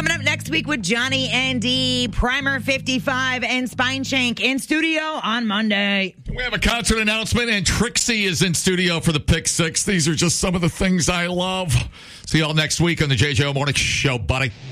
Coming up next week with Johnny and D, Primer 55 and Spine Shank in studio on Monday. We have a concert announcement, and Trixie is in studio for the Pick Six. These are just some of the things I love. See y'all next week on the JJO Morning Show, buddy.